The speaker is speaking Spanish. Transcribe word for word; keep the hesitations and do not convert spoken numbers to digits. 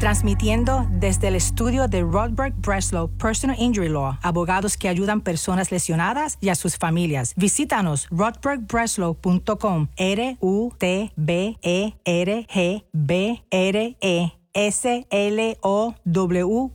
Transmitiendo desde el estudio de Rodberg Breslow Personal Injury Law, abogados que ayudan personas lesionadas y a sus familias. Visítanos rodberg breslow punto com, R U T B E R G B R E S L O W